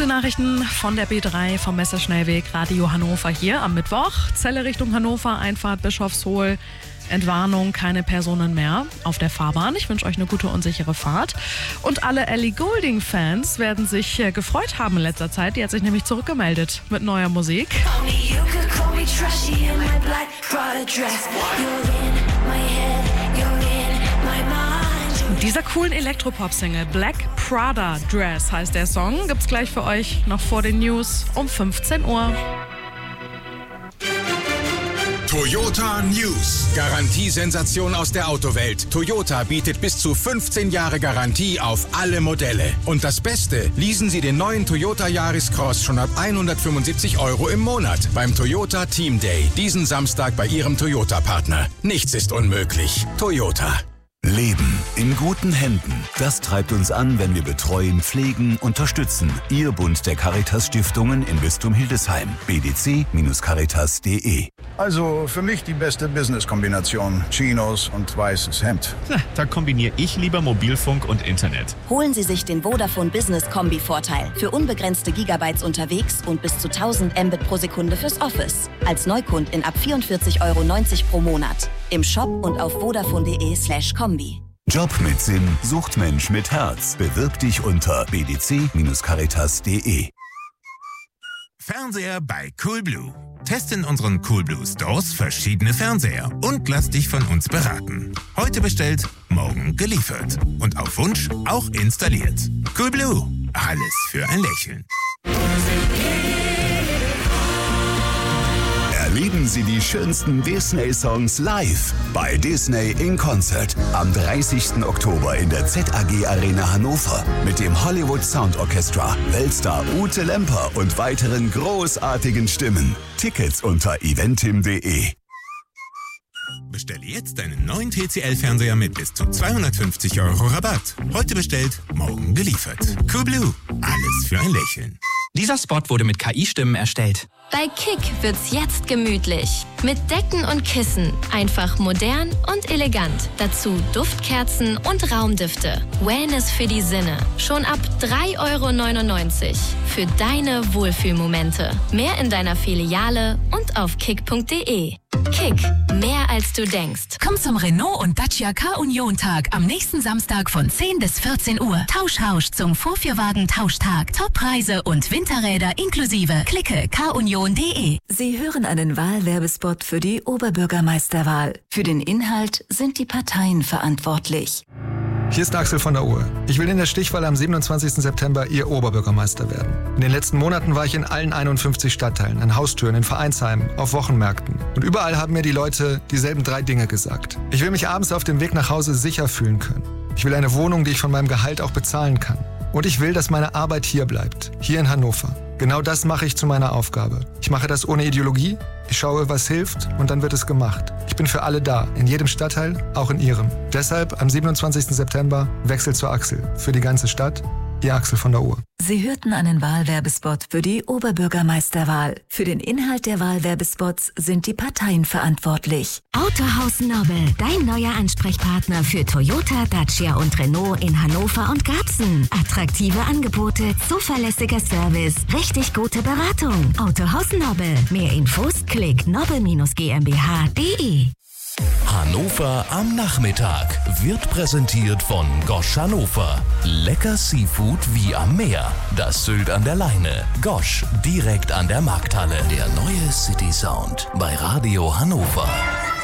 Gute Nachrichten von der B3 vom Messerschnellweg Radio Hannover hier am Mittwoch. Celle Richtung Hannover, Einfahrt Bischofshohl. Entwarnung, keine Personen mehr auf der Fahrbahn. Ich wünsche euch eine gute und sichere Fahrt. Und alle Ellie Goulding-Fans werden sich gefreut haben in letzter Zeit. Die hat sich nämlich zurückgemeldet mit neuer Musik. Und dieser coolen Elektropop-Single Black Prada Dress heißt der Song. Gibt's gleich für euch noch vor den News um 15 Uhr. Toyota News. Garantiesensation aus der Autowelt. Toyota bietet bis zu 15 Jahre Garantie auf alle Modelle. Und das Beste, leasen Sie den neuen Toyota Yaris Cross schon ab 175 € im Monat beim Toyota Team Day. Diesen Samstag bei Ihrem Toyota-Partner. Nichts ist unmöglich. Toyota. Leben in guten Händen. Das treibt uns an, wenn wir betreuen, pflegen, unterstützen. Ihr Bund der Caritas-Stiftungen in Bistum Hildesheim. bdc-caritas.de. Also für mich die beste Business-Kombination. Chinos und weißes Hemd. Da kombiniere ich lieber Mobilfunk und Internet. Holen Sie sich den Vodafone Business Kombi-Vorteil. Für unbegrenzte Gigabytes unterwegs und bis zu 1000 Mbit pro Sekunde fürs Office. Als Neukundin ab 44,90 € pro Monat. Im Shop und auf vodafone.de/Kombi. Job mit Sinn sucht Mensch mit Herz. Bewirb dich unter bdc-caritas.de. Fernseher bei Coolblue. Teste in unseren Coolblue Stores verschiedene Fernseher und lass dich von uns beraten. Heute bestellt, morgen geliefert. Und auf Wunsch auch installiert. Coolblue. Alles für ein Lächeln. Erleben Sie die schönsten Disney-Songs live bei Disney in Concert am 30. Oktober in der ZAG Arena Hannover mit dem Hollywood Sound Orchestra, Weltstar Ute Lemper und weiteren großartigen Stimmen. Tickets unter eventim.de. Bestelle jetzt deinen neuen TCL-Fernseher mit bis zu 250 € Rabatt. Heute bestellt, morgen geliefert. Coolblue. Alles für ein Lächeln. Dieser Spot wurde mit KI-Stimmen erstellt. Bei Kick wird's jetzt gemütlich. Mit Decken und Kissen. Einfach modern und elegant. Dazu Duftkerzen und Raumdüfte. Wellness für die Sinne. Schon ab 3,99 € für deine Wohlfühlmomente. Mehr in deiner Filiale und auf kick.de. Kick, mehr als du denkst. Komm zum Renault und Dacia K-Union-Tag am nächsten Samstag von 10 bis 14 Uhr. Tauschhausch zum Vorführwagen-Tauschtag. Toppreise und Winterräder inklusive. Klicke kunion.de. Sie hören einen Wahlwerbespot für die Oberbürgermeisterwahl. Für den Inhalt sind die Parteien verantwortlich. Hier ist Axel von der Uhr. Ich will in der Stichwahl am 27. September Ihr Oberbürgermeister werden. In den letzten Monaten war ich in allen 51 Stadtteilen, an Haustüren, in Vereinsheimen, auf Wochenmärkten. Und überall haben mir die Leute dieselben 3 Dinge gesagt. Ich will mich abends auf dem Weg nach Hause sicher fühlen können. Ich will eine Wohnung, die ich von meinem Gehalt auch bezahlen kann. Und ich will, dass meine Arbeit hier bleibt, hier in Hannover. Genau das mache ich zu meiner Aufgabe. Ich mache das ohne Ideologie. Ich schaue, was hilft und dann wird es gemacht. Ich bin für alle da, in jedem Stadtteil, auch in Ihrem. Deshalb am 27. September Wechsel zur Axel. Für die ganze Stadt, Ihr Axel von der Uhr. Sie hörten einen Wahlwerbespot für die Oberbürgermeisterwahl. Für den Inhalt der Wahlwerbespots sind die Parteien verantwortlich. Autohaus Nobel, dein neuer Ansprechpartner für Toyota, Dacia und Renault in Hannover und Garbsen. Attraktive Angebote, zuverlässiger Service, richtig gute Beratung. Autohaus Nobel. Mehr Infos klick nobel-gmbh.de. Hannover am Nachmittag wird präsentiert von Gosch Hannover. Lecker Seafood wie am Meer. Das Sylt an der Leine. Gosch, direkt an der Markthalle. Der neue City Sound bei Radio Hannover.